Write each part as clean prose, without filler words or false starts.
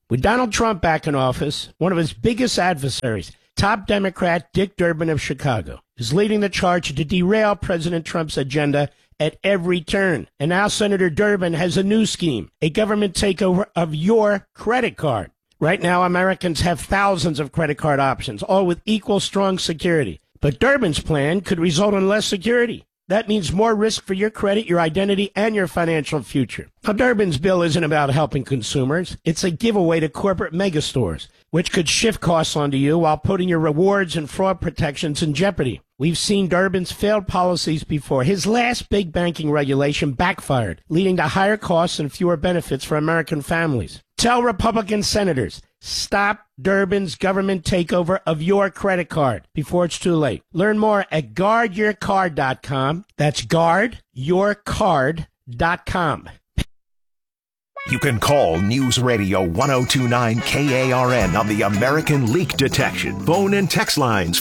With Donald Trump back in office, one of his biggest adversaries, top Democrat Dick Durbin of Chicago, is leading the charge to derail President Trump's agenda at every turn. And now Senator Durbin has a new scheme, a government takeover of your credit card. Right now, Americans have thousands of credit card options, all with equal strong security. But Durbin's plan could result in less security. That means more risk for your credit, your identity, and your financial future. Now, Durbin's bill isn't about helping consumers. It's a giveaway to corporate megastores, which could shift costs onto you while putting your rewards and fraud protections in jeopardy. We've seen Durbin's failed policies before. His last big banking regulation backfired, leading to higher costs and fewer benefits for American families. Tell Republican senators, stop Durbin's government takeover of your credit card before it's too late. Learn more at guardyourcard.com. That's guardyourcard.com. You can call News Radio 1029 KARN on the American Leak Detection. Phone and text lines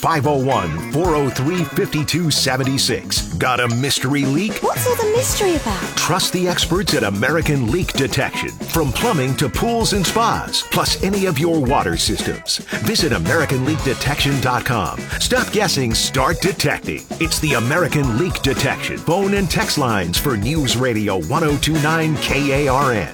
501-403-5276. Got a mystery leak? What's all the mystery about? Trust the experts at American Leak Detection. From plumbing to pools and spas, plus any of your water systems. Visit AmericanLeakDetection.com. Stop guessing, start detecting. It's the American Leak Detection. Phone and text lines for News Radio 1029 KARN.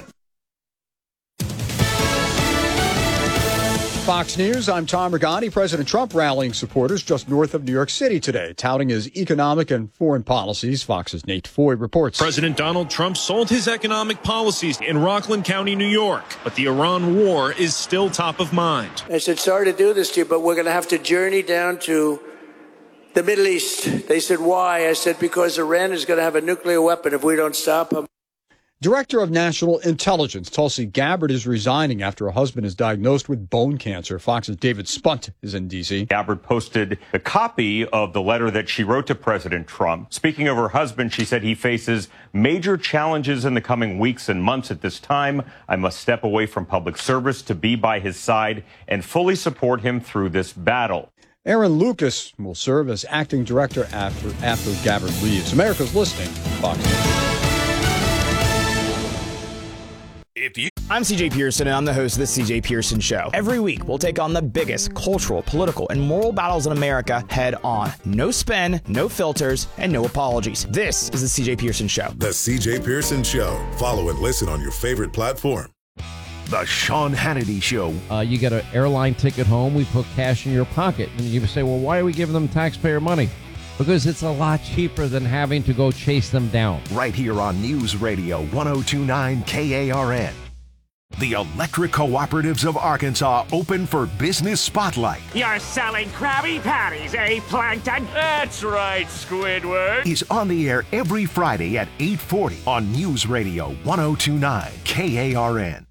Fox News, I'm Tom Regani. President Trump rallying supporters just north of New York City today, touting his economic and foreign policies. Fox's Nate Foy reports. President Donald Trump sold his economic policies in Rockland County, New York, but the Iran war is still top of mind. I said, sorry to do this to you, but we're going to have to journey down to the Middle East. They said, why? I said, because Iran is going to have a nuclear weapon if we don't stop them. Director of National Intelligence Tulsi Gabbard is resigning after her husband is diagnosed with bone cancer. Fox's David Spunt is in D.C. Gabbard posted a copy of the letter that she wrote to President Trump. Speaking of her husband, she said he faces major challenges in the coming weeks and months. At this time, I must step away from public service to be by his side and fully support him through this battle. Aaron Lucas will serve as acting director after Gabbard leaves. America's listening. Fox News. I'm CJ Pearson, and I'm the host of The CJ Pearson Show. Every week, we'll take on the biggest cultural, political, and moral battles in America head on. No spin, no filters, and no apologies. This is The CJ Pearson Show. The CJ Pearson Show. Follow and listen on your favorite platform. The Sean Hannity Show. You get an airline ticket home, we put cash in your pocket. And you say, well, why are we giving them taxpayer money? Because it's a lot cheaper than having to go chase them down. Right here on News Radio 1029 KARN. The Electric Cooperatives of Arkansas open for Business Spotlight. You're selling Krabby Patties, eh, Plankton? That's right, Squidward. Is on the air every Friday at 8:40 on News Radio 1029 KARN.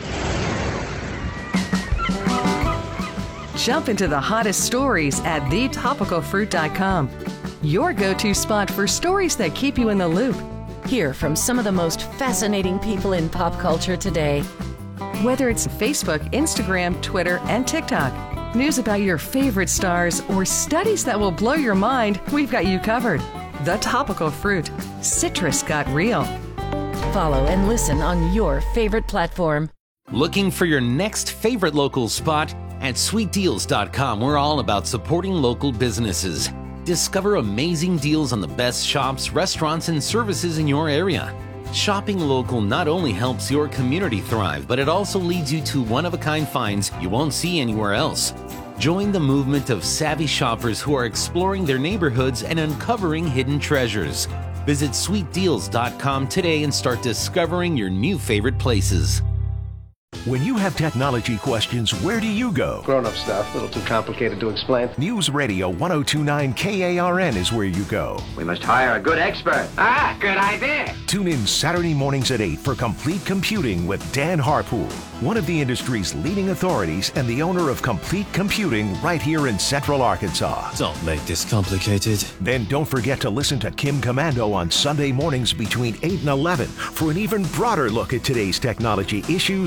Jump into the hottest stories at thetopicalfruit.com. Your go-to spot for stories that keep you in the loop. Hear from some of the most fascinating people in pop culture today. Whether it's Facebook, Instagram, Twitter, and TikTok, news about your favorite stars, or studies that will blow your mind, we've got you covered. The Topical Fruit. Citrus got real. Follow and listen on your favorite platform. Looking for your next favorite local spot? At sweetdeals.com, we're all about supporting local businesses. Discover amazing deals on the best shops, restaurants, and services in your area. Shopping local not only helps your community thrive, but it also leads you to one-of-a-kind finds you won't see anywhere else. Join the movement of savvy shoppers who are exploring their neighborhoods and uncovering hidden treasures. Visit sweetdeals.com today and start discovering your new favorite places. When you have technology questions, where do you go? Grown-up stuff, a little too complicated to explain. News Radio 1029 KARN is where you go. We must hire a good expert. Ah, good idea. Tune in Saturday mornings at 8 for Complete Computing with Dan Harpool, one of the industry's leading authorities and the owner of Complete Computing right here in Central Arkansas. Don't make this complicated. Then don't forget to listen to Kim Commando on Sunday mornings between 8 and 11 for an even broader look at today's technology issues, uses,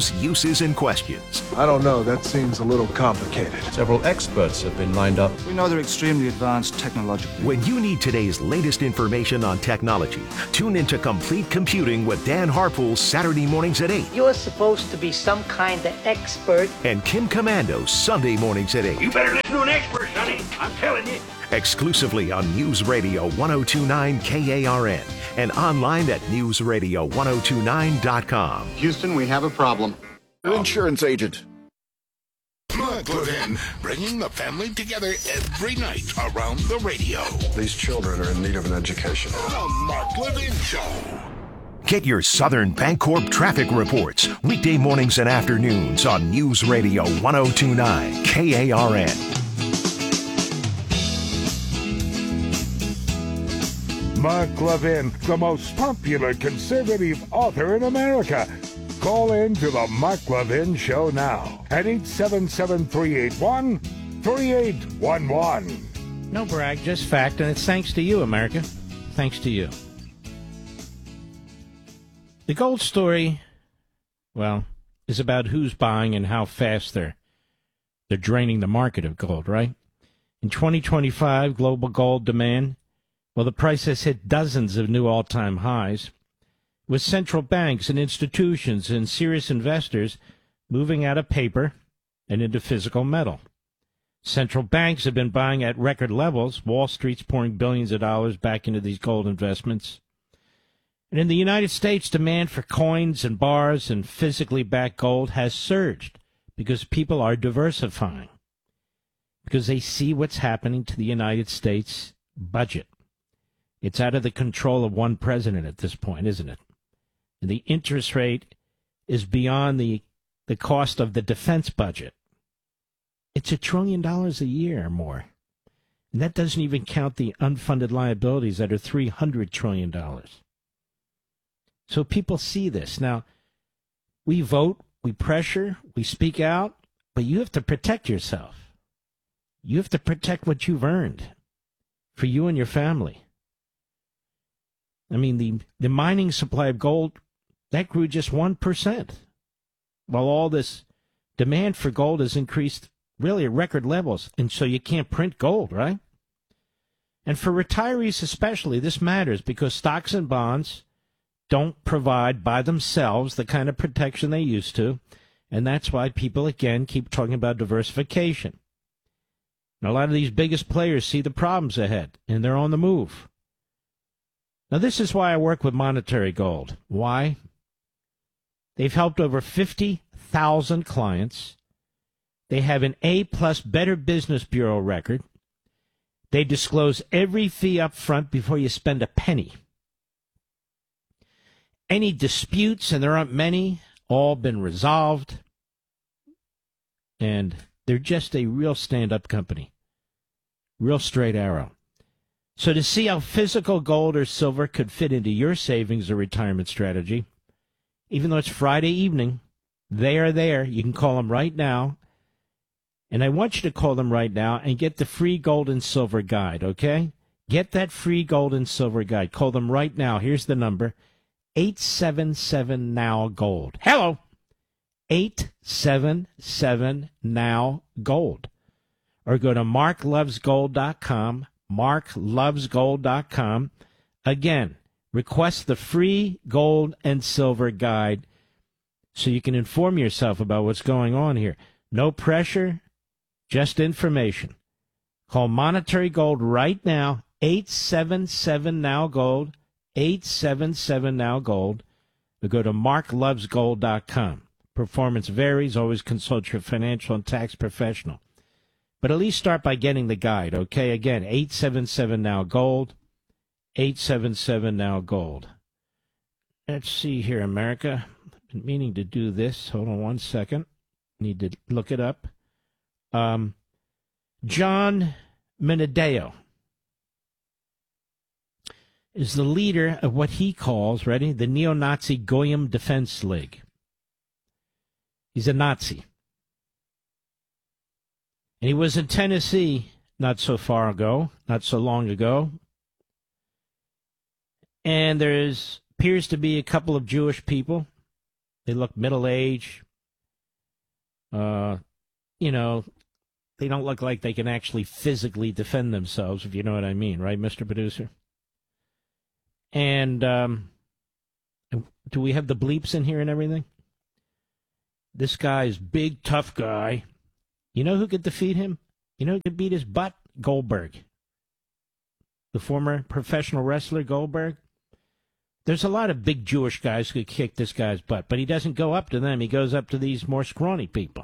cases and questions. I don't know. That seems a little complicated. Several experts have been lined up. We know they're extremely advanced technologically. When you need today's latest information on technology, tune into Complete Computing with Dan Harpool Saturday mornings at 8. You're supposed to be some kind of expert. And Kim Comando Sunday mornings at 8. You better listen to an expert, Sonny. I'm telling you. Exclusively on News Radio 1029 KARN and online at newsradio1029.com. Houston, we have a problem. An insurance agent. Mark Levin, bringing the family together every night around the radio. These children are in need of an education. The Mark Levin Show. Get your Southern Bancorp traffic reports weekday mornings and afternoons on News Radio 1029 KARN. Mark Levin, the most popular conservative author in America. Call in to the Mark Levin Show now at 877-381-3811. No brag, just fact, and it's thanks to you, America. Thanks to you. The gold story, well, is about who's buying and how fast they're draining the market of gold, right? In 2025, global gold demand, well, the price has hit dozens of new all-time highs, with central banks and institutions and serious investors moving out of paper and into physical metal. Central banks have been buying at record levels. Wall Street's pouring billions of dollars back into these gold investments. And in the United States, demand for coins and bars and physically backed gold has surged because people are diversifying, because they see what's happening to the United States budget. It's out of the control of one president at this point, isn't it? And the interest rate is beyond the cost of the defense budget. It's $1 trillion a year or more. And that doesn't even count the unfunded liabilities that are $300 trillion. So people see this. Now, we vote, we pressure, we speak out, but you have to protect yourself. You have to protect what you've earned for you and your family. I mean, the mining supply of gold, that grew just 1%, while all this demand for gold has increased really at record levels, and so you can't print gold, right? And for retirees especially, this matters because stocks and bonds don't provide by themselves the kind of protection they used to, and that's why people, again, keep talking about diversification. And a lot of these biggest players see the problems ahead, and they're on the move. Now, this is why I work with Monetary Gold. Why? They've helped over 50,000 clients. They have an A-plus Better Business Bureau record. They disclose every fee up front before you spend a penny. Any disputes, and there aren't many, all been resolved. And they're just a real stand-up company. Real straight arrow. So to see how physical gold or silver could fit into your savings or retirement strategy, even though it's Friday evening, they are there. You can call them right now. And I want you to call them right now and get the free gold and silver guide, okay? Get that free gold and silver guide. Call them right now. Here's the number, 877-NOW-GOLD. Hello! 877-NOW-GOLD. Or go to marklovesgold.com, marklovesgold.com. Again, request the free gold and silver guide so you can inform yourself about what's going on here. No pressure, just information. Call Monetary Gold right now, 877-NOW-GOLD, 877-NOW-GOLD, or go to marklovesgold.com. Performance varies. Always consult your financial and tax professional. But at least start by getting the guide, okay? Again, 877-NOW-GOLD, 877-NOW-GOLD. Let's see here, America. I've been meaning to do this. Hold on one second. Need to look it up. John Minadeo is the leader of what he calls, ready, the neo-Nazi Goyim Defense League. He's a Nazi. And he was in Tennessee not so far ago, not so long ago. And there appears to be a couple of Jewish people. They look middle-aged, you know, they don't look like they can actually physically defend themselves, if you know what I mean, right, Mr. Producer? And do we have the bleeps in here and everything? This guy's big, tough guy. You know who could defeat him? You know who could beat his butt? Goldberg. The former professional wrestler Goldberg. There's a lot of big Jewish guys who could kick this guy's butt, but he doesn't go up to them. He goes up to these more scrawny people.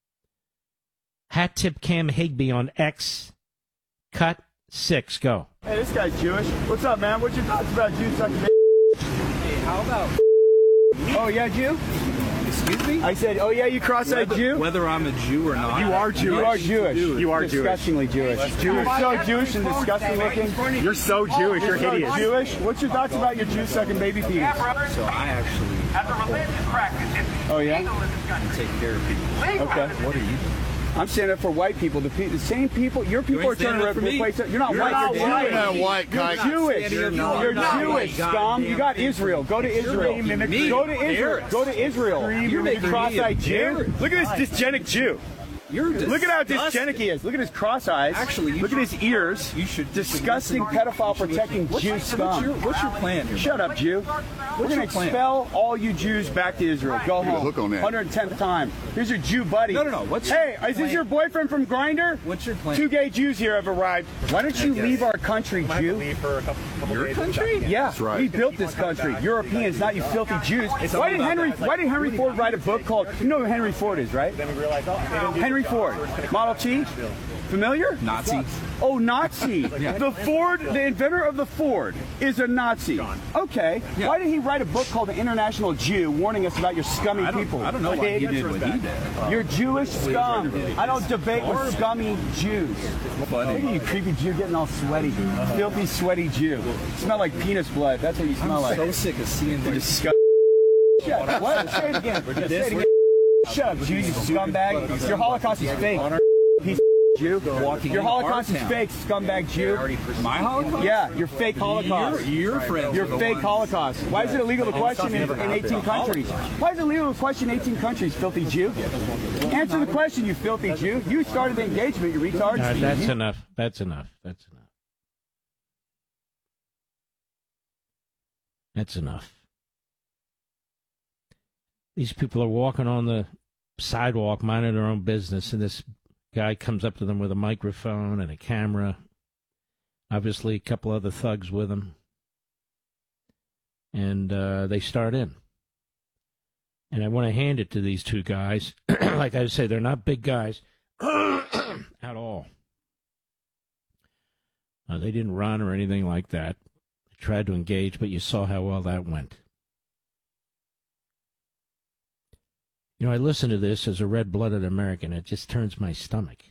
Hat tip Cam Higby on X. Cut 6. Go. Hey, this guy's Jewish. What's up, man? What's your thoughts about Jews sucking dick? Hey, how about... Oh, yeah, Jew? Excuse me? I said, oh, yeah, you cross-eyed Jew? Whether I'm a Jew or not. You are Jewish. You are Jewish. You are disgustingly Jewish. You're so Jewish and disgusting looking. You're so Jewish. You're hideous. Jewish. What's your thoughts about your Jew sucking baby penis? So I actually... As a religious practice, oh, yeah? take care of people. Okay. What are you doing? I'm standing up for white people. The same people. Your people are trying to replace it. You're not white. You're not white. You're Jewish. You're Jewish, scum. You got Israel. Go to Israel. Go to Israel. Go to Israel. You're cross-eyed Jew. Look at this dysgenic Jew. Look at how dysgenic he is. Look at his cross eyes. Actually, look at his ears. You should disgusting pedophile protecting Jew scum. What's your plan here? Shut up, Jew. We're going to expel all you Jews back to Israel. Go home. 110th time. Here's your Jew buddy. No. Hey, is this your boyfriend from Grindr? What's your plan? 2 gay Jews here have arrived. Why don't you leave our country, Jew? Your country? Yeah, that's right. We built this country. Europeans, not you filthy Jews. Why did Henry Ford write a book called? You know who Henry Ford is, right? Henry Ford, Model T, familiar? Nazi. Oh, Nazi. Yeah. The inventor of the Ford is a Nazi. Okay. Yeah. Why did he write a book called The International Jew, warning us about your scummy people? I don't know why he did what he did. You're Jewish scum. I don't debate with scummy Jews. Look at you creepy Jew getting all sweaty. Filthy, sweaty Jew. You smell like penis blood. That's what you smell like. I'm so sick of seeing this. Shut up. What? Say it again. Say it again. Shut up, Jew, you scumbag. Your Holocaust is fake. Piece of Jew. Your Holocaust is fake, scumbag Jew. My Holocaust? Yeah, your fake Holocaust. Your friends. Your fake Holocaust. Why is it illegal to question in 18 countries? Why is it illegal to question 18 countries, filthy Jew? Answer the question, you filthy Jew. You started the engagement, you retard. That's enough. That's enough. That's enough. That's enough. These people are walking on the sidewalk, minding their own business, and this guy comes up to them with a microphone and a camera. Obviously, a couple other thugs with him. And they start in. And I want to hand it to these two guys. Like I say, they're not big guys at all. They didn't run or anything like that. They tried to engage, but you saw how well that went. You know, I listen to this as a red-blooded American. It just turns my stomach.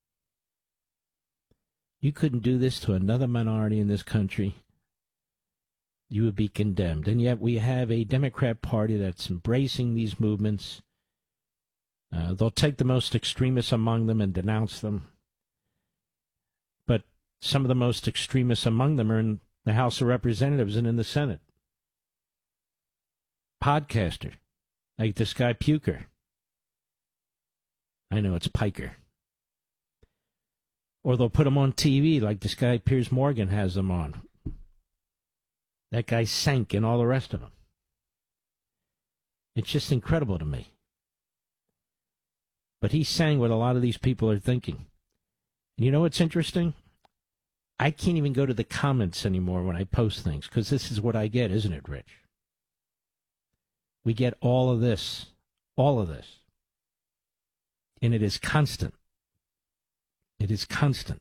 You couldn't do this to another minority in this country. You would be condemned. And yet we have a Democrat Party that's embracing these movements. They'll take the most extremists among them and denounce them. But some of the most extremists among them are in the House of Representatives and in the Senate. Podcaster. Like this guy Puker. I know it's Piker. Or they'll put him on TV like this guy Piers Morgan has them on. That guy Sank and all the rest of them. It's just incredible to me. But he's saying what a lot of these people are thinking. And you know what's interesting? I can't even go to the comments anymore when I post things, because this is what I get, isn't it, Rich? We get all of this. And it is constant. It is constant.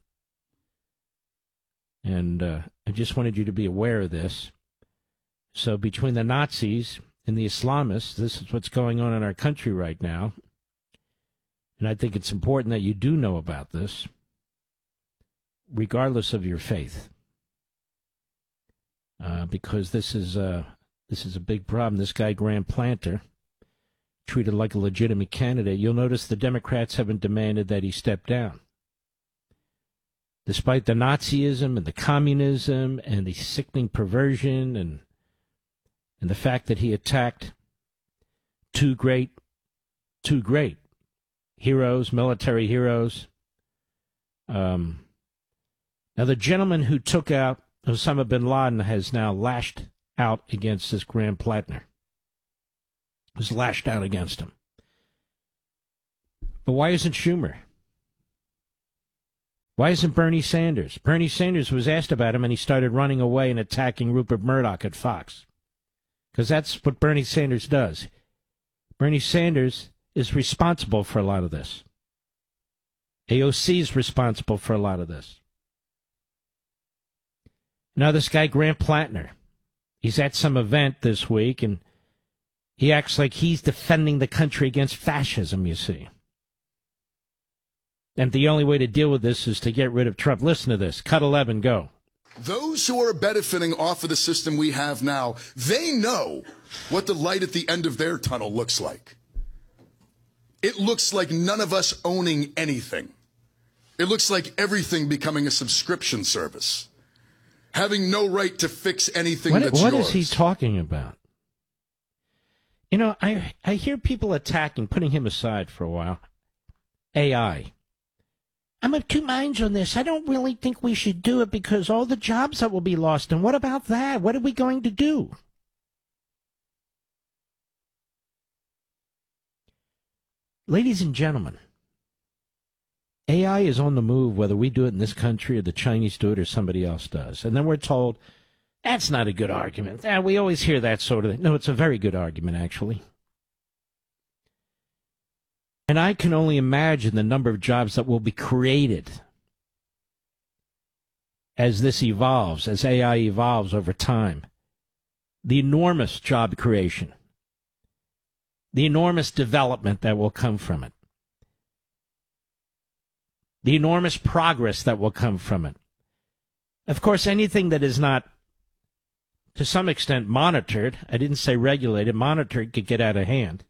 And I just wanted you to be aware of this. So between the Nazis and the Islamists, this is what's going on in our country right now. And I think it's important that you do know about this, regardless of your faith. Because this is a big problem. This guy, Graham Planter, treated like a legitimate candidate. You'll notice the Democrats haven't demanded that he step down. Despite the Nazism and the communism and the sickening perversion and the fact that he attacked too great heroes, military heroes. Now, the gentleman who took out Osama bin Laden has now lashed out against this Graham Plattner. Has lashed out against him. But why isn't Schumer? Why isn't Bernie Sanders? Bernie Sanders was asked about him, and he started running away and attacking Rupert Murdoch at Fox. Because that's what Bernie Sanders does. Bernie Sanders is responsible for a lot of this. AOC is responsible for a lot of this. Now this guy, Graham Plattner, he's at some event this week, and he acts like he's defending the country against fascism, you see. And the only way to deal with this is to get rid of Trump. Listen to this. Cut 11, go. Those who are benefiting off of the system we have now, they know what the light at the end of their tunnel looks like. It looks like none of us owning anything. It looks like everything becoming a subscription service. Having no right to fix anything that's yours. What is he talking about? You know, I hear people attacking, putting him aside for a while, AI. I'm of two minds on this. I don't really think we should do it because all the jobs that will be lost. And what about that? What are we going to do? Ladies and gentlemen, AI is on the move whether we do it in this country or the Chinese do it or somebody else does. And then we're told, that's not a good argument. We always hear that sort of thing. No, it's a very good argument, actually. And I can only imagine the number of jobs that will be created as this evolves, as AI evolves over time. The enormous job creation, the enormous development that will come from it, the enormous progress that will come from it. Of course, anything that is not, to some extent, monitored, I didn't say regulated, monitored could get out of hand.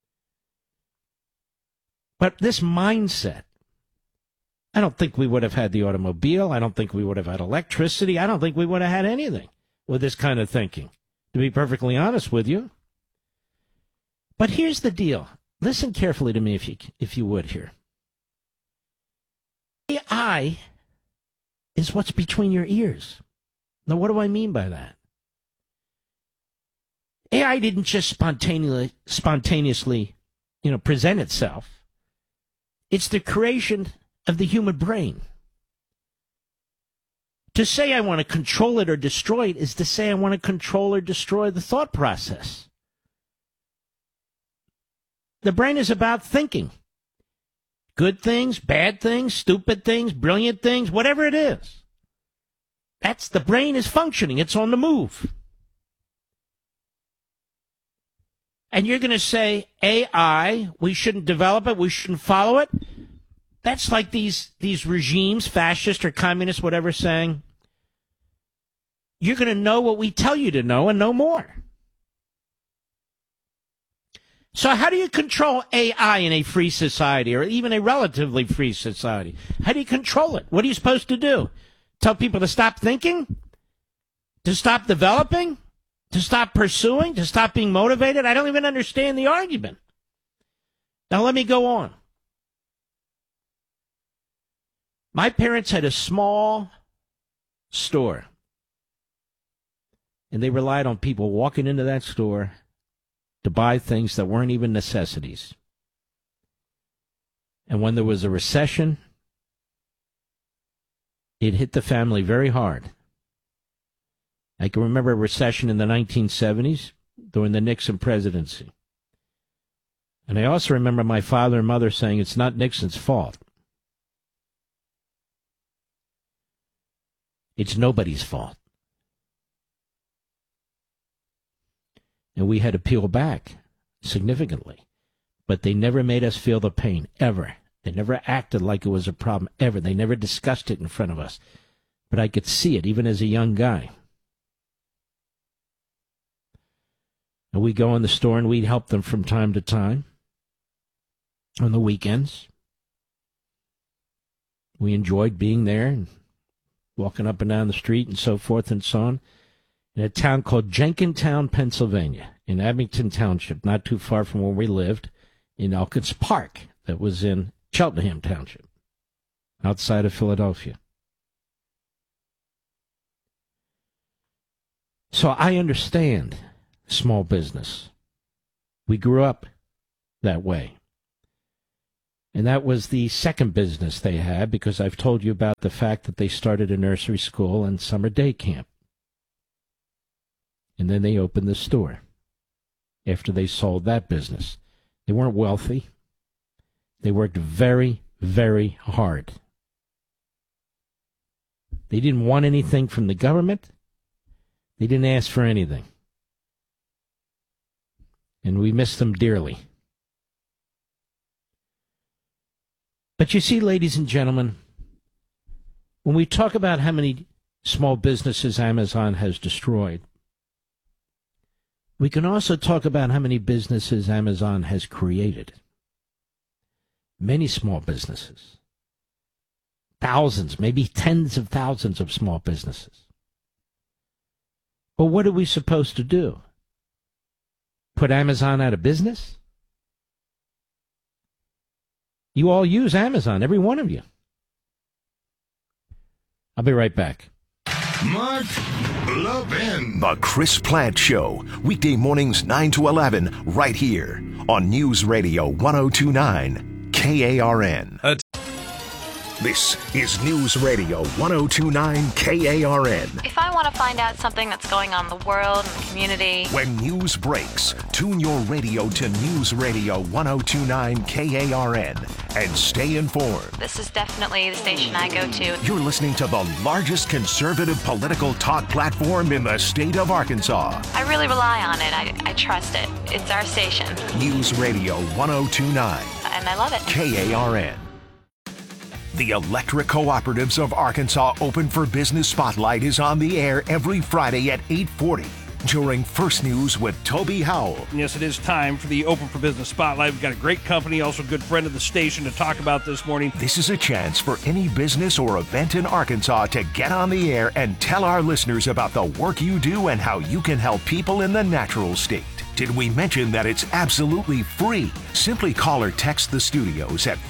But this mindset, I don't think we would have had the automobile. I don't think we would have had electricity. I don't think we would have had anything with this kind of thinking, to be perfectly honest with you. But here's the deal. Listen carefully to me if you would here. AI is what's between your ears. Now, what do I mean by that? AI didn't just spontaneously, present itself. It's the creation of the human brain. To say I want to control it or destroy it is to say I want to control or destroy the thought process. The brain is about thinking. Good things, bad things, stupid things, brilliant things, whatever it is. That's the brain is functioning. It's on the move. And you're going to say, AI, we shouldn't develop it, we shouldn't follow it? That's like these regimes, fascist or communist, whatever, saying, you're going to know what we tell you to know and no more. So how do you control AI in a free society or even a relatively free society? How do you control it? What are you supposed to do? Tell people to stop thinking? To stop developing? To stop pursuing? To stop being motivated? I don't even understand the argument. Now let me go on. My parents had a small store, and they relied on people walking into that store to buy things that weren't even necessities. And when there was a recession, it hit the family very hard. I can remember a recession in the 1970s during the Nixon presidency. And I also remember my father and mother saying it's not Nixon's fault. It's nobody's fault. And we had to peel back significantly. But they never made us feel the pain, ever. They never acted like it was a problem, ever. They never discussed it in front of us. But I could see it, even as a young guy. And we'd go in the store and we'd help them from time to time on the weekends. We enjoyed being there and walking up and down the street and so forth and so on. In a town called Jenkintown, Pennsylvania, in Abington Township, not too far from where we lived, in Elkins Park. that was in Cheltenham Township, outside of Philadelphia. So I understand small business. We grew up that way. And that was the second business they had, because I've told you about the fact that they started a nursery school and summer day camp. And then they opened the store after they sold that business. They weren't wealthy. They worked very, very hard. They didn't want anything from the government. They didn't ask for anything. And we miss them dearly. But you see, ladies and gentlemen, when we talk about how many small businesses Amazon has destroyed, we can also talk about how many businesses Amazon has created. Many small businesses. Thousands, maybe tens of thousands of small businesses. But what are we supposed to do? Put Amazon out of business? You all use Amazon, every one of you. I'll be right back. Mark Levin. The Chris Plant Show, weekday mornings 9 to 11, right here on News Radio 1029 KARN. This is News Radio 1029 KARN. If I want to find out something that's going on in the world and the community. When news breaks, tune your radio to News Radio 1029 KARN and stay informed. This is definitely the station I go to. You're listening to the largest conservative political talk platform in the state of Arkansas. I really rely on it. I trust it. It's our station. News Radio 1029. And I love it. KARN. The Electric Cooperatives of Arkansas Open for Business Spotlight is on the air every Friday at 8:40 during First News with Toby Howell. Yes, it is time for the Open for Business Spotlight. We've got a great company, also a good friend of the station to talk about this morning. This is a chance for any business or event in Arkansas to get on the air and tell our listeners about the work you do and how you can help people in the natural state. Did we mention that it's absolutely free? Simply call or text the studios at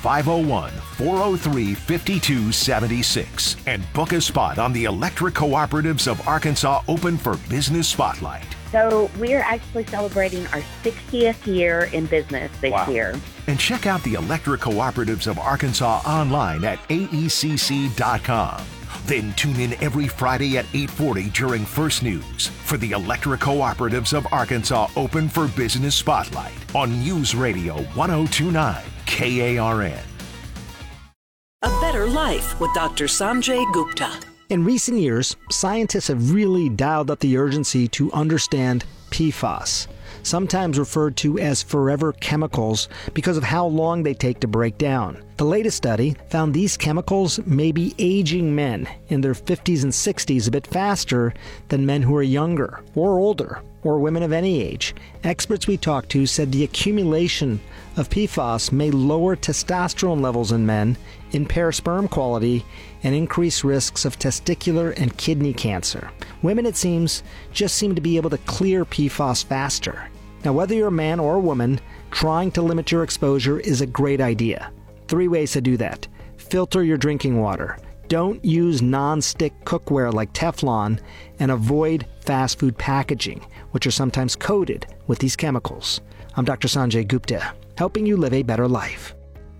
501-403-5276 and book a spot on the Electric Cooperatives of Arkansas Open for Business Spotlight. So we're actually celebrating our 60th year in business this year. And check out the Electric Cooperatives of Arkansas online at aecc.com. Then tune in every Friday at 8:40 during First News for the Electric Cooperatives of Arkansas Open for Business Spotlight on News Radio 1029 KARN. A Better Life with Dr. Sanjay Gupta. In recent years, scientists have really dialed up the urgency to understand PFAS, sometimes referred to as forever chemicals because of how long they take to break down. The latest study found these chemicals may be aging men in their 50s and 60s a bit faster than men who are younger or older or women of any age. Experts we talked to said the accumulation of PFAS may lower testosterone levels in men, impair sperm quality, and increase risks of testicular and kidney cancer. Women, it seems, just seem to be able to clear PFAS faster. Now, whether you're a man or a woman, trying to limit your exposure is a great idea. 3 ways to do that. Filter your drinking water. Don't use non-stick cookware like Teflon, and avoid fast food packaging, which are sometimes coated with these chemicals. I'm Dr. Sanjay Gupta, helping you live a better life.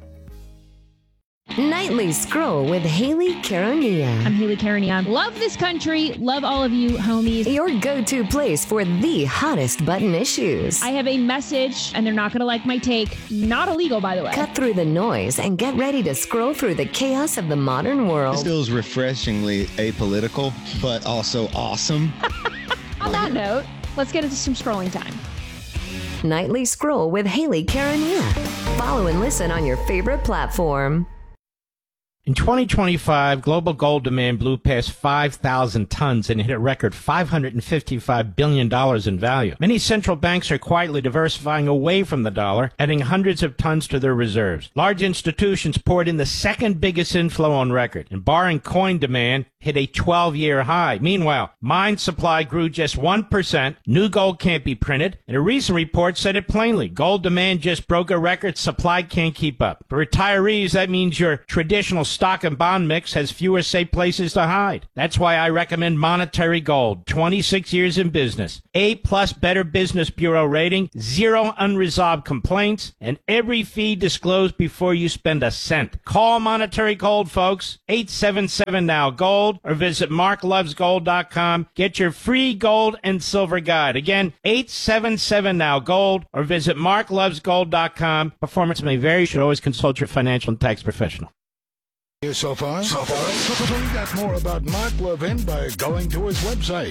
Nightly Scroll with Haley Karania. I'm Haley Karania. Love this country. Love all of you, homies. Your go-to place for the hottest button issues. I have a message, and they're not going to like my take. Not illegal, by the way. Cut through the noise and get ready to scroll through the chaos of the modern world. This feels refreshingly apolitical, but also awesome. On that note, let's get into some scrolling time. Nightly Scroll with Haley Karania. Follow and listen on your favorite platform. In 2025, global gold demand blew past 5,000 tons and hit a record $555 billion in value. Many central banks are quietly diversifying away from the dollar, adding hundreds of tons to their reserves. Large institutions poured in the second biggest inflow on record, and barring coin demand hit a 12-year high. Meanwhile, mine supply grew just 1%, new gold can't be printed, and a recent report said it plainly. Gold demand just broke a record, supply can't keep up. For retirees, that means your traditional stock and bond mix has fewer safe places to hide. That's why I recommend Monetary Gold. 26 years in business. A+ Better Business Bureau rating, 0 unresolved complaints, and every fee disclosed before you spend a cent. Call Monetary Gold, folks. 877-NOW-GOLD or visit marklovesgold.com. Get your free gold and silver guide. Again, 877-NOW-GOLD or visit marklovesgold.com. Performance may vary. You should always consult your financial and tax professional. So far? Find out more about Mark Levin by going to his website,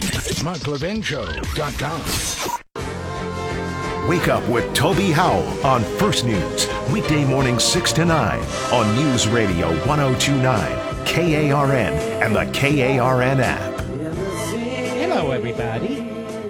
marklevinshow.com. Wake up with Toby Howell on First News, weekday mornings 6 to 9 on News Radio 1029, KARN, and the KARN app. Hello, everybody.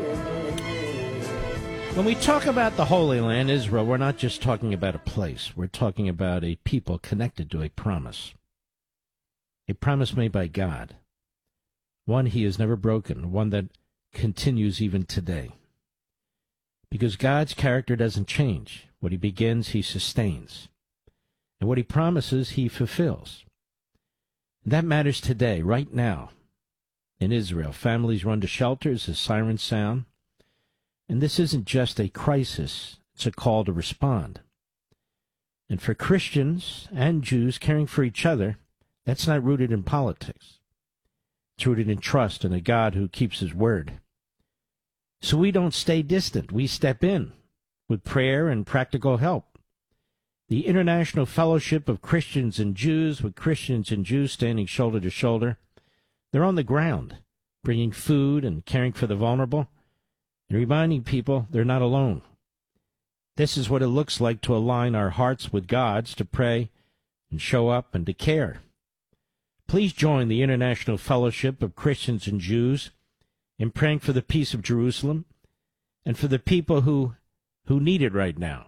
When we talk about the Holy Land, Israel, we're not just talking about a place. We're talking about a people connected to a promise. A promise made by God, one he has never broken, one that continues even today. Because God's character doesn't change. What he begins, he sustains. And what he promises, he fulfills. That matters today, right now, in Israel. Families run to shelters as sirens sound. And this isn't just a crisis, it's a call to respond. And for Christians and Jews caring for each other, that's not rooted in politics. It's rooted in trust in a God who keeps his word. So we don't stay distant. We step in with prayer and practical help. The International Fellowship of Christians and Jews, with Christians and Jews standing shoulder to shoulder, they're on the ground, bringing food and caring for the vulnerable, and reminding people they're not alone. This is what it looks like to align our hearts with God's, to pray and show up and to care. Please join the International Fellowship of Christians and Jews in praying for the peace of Jerusalem and for the people who need it right now.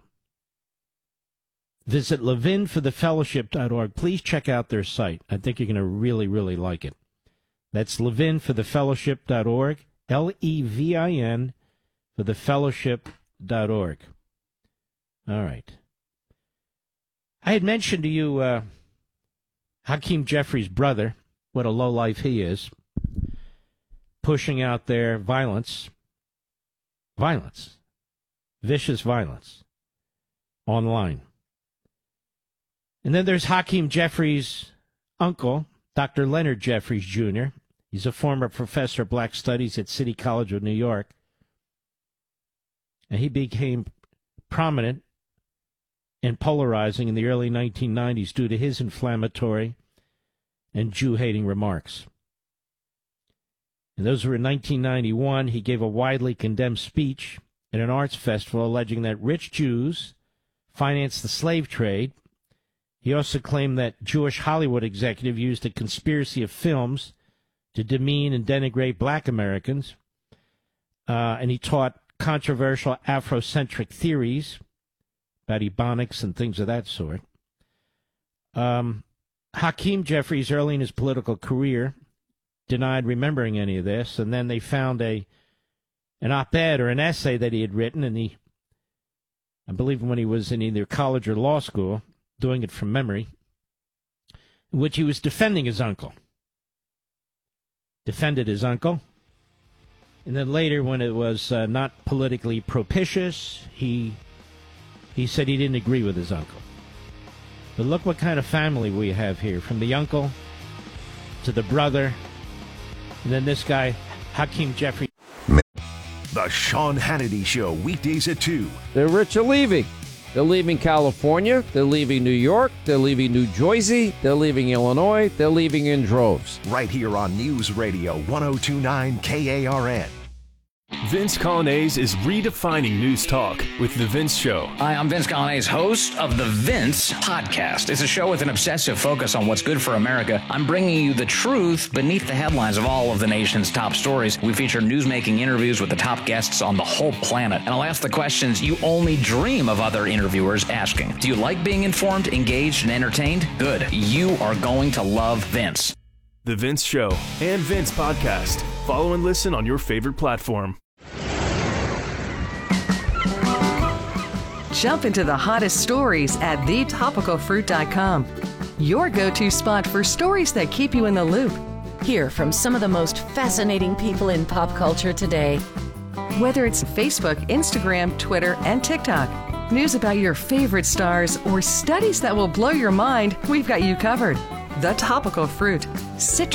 Visit levinforthefellowship.org. Please check out their site. I think you're going to really, really like it. That's levinforthefellowship.org, Levin for thefellowship.org. All right. I had mentioned to you Hakeem Jeffries' brother, what a lowlife he is, pushing out their violence, vicious violence, online. And then there's Hakeem Jeffries' uncle, Dr. Leonard Jeffries, Jr. He's a former professor of black studies at City College of New York. And he became prominent and polarizing in the early 1990s due to his inflammatory and Jew-hating remarks. And those were in 1991. He gave a widely condemned speech at an arts festival alleging that rich Jews financed the slave trade. He also claimed that Jewish Hollywood executive used a conspiracy of films to demean and denigrate black Americans. And he taught controversial Afrocentric theories about ebonics and things of that sort. Hakeem Jeffries, early in his political career, denied remembering any of this, and then they found an op-ed or an essay that he had written, and I believe when he was in either college or law school, doing it from memory, in which he was defending his uncle. Defended his uncle. And then later, when it was not politically propitious, he said he didn't agree with his uncle. But look what kind of family we have here, from the uncle to the brother, and then this guy, Hakeem Jeffries. The Sean Hannity Show, weekdays at 2. The rich are leaving. They're leaving California. They're leaving New York. They're leaving New Jersey. They're leaving Illinois. They're leaving in droves. Right here on News Radio 1029 KARN. Vince Colonnese is redefining news talk with The Vince Show. Hi, I'm Vince Colonnese, host of The Vince Podcast. It's a show with an obsessive focus on what's good for America. I'm bringing you the truth beneath the headlines of all of the nation's top stories. We feature newsmaking interviews with the top guests on the whole planet. And I'll ask the questions you only dream of other interviewers asking. Do you like being informed, engaged, and entertained? Good. You are going to love Vince. The Vince Show and Vince Podcast. Follow and listen on your favorite platform. Jump into the hottest stories at thetopicalfruit.com. Your go-to spot for stories that keep you in the loop. Hear from some of the most fascinating people in pop culture today. Whether it's Facebook, Instagram, Twitter, and TikTok, news about your favorite stars, or studies that will blow your mind, we've got you covered. The Topical Fruit. Citrus